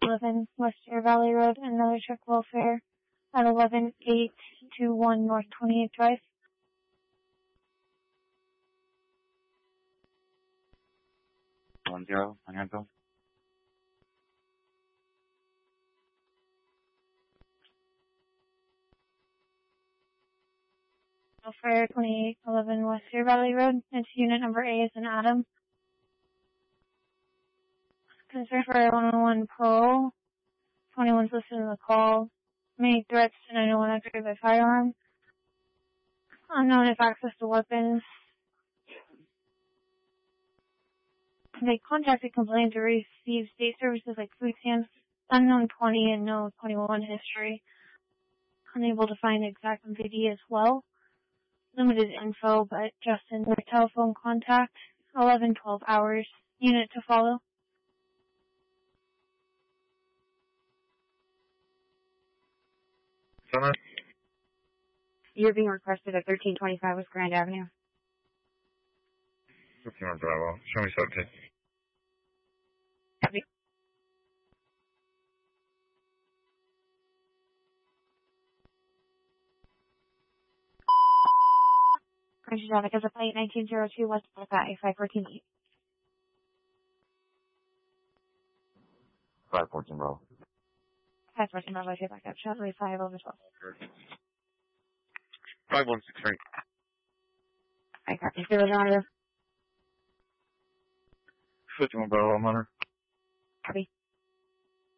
11 West Deer Valley Road, another check welfare at 11821 North 28th Drive. 10, Anganto. Welfare 2811 West Deer Valley Road. It's unit number A is an Adam. Concern for 111 Pro. 21's listed in the call. Many threats to 911 activated by firearm. Unknown if access to weapons. They contacted complaint to receive state services like food stamps. Unknown 20 and no 21 history. Unable to find exact MVD as well. Limited info, but just in their telephone contact. 11-12 hours. Unit to follow. Summer? You're being requested at 1325 West Grand Avenue. 15 Bravo. Show me subject. Copy. Crunchy traffic as a plate 1902 West Platte 514. 514 Bravo. 514 Bravo, take back up. Shot 5 over 12. 5163. I copy. Zero on 51 Bravo, I'm on her. Copy.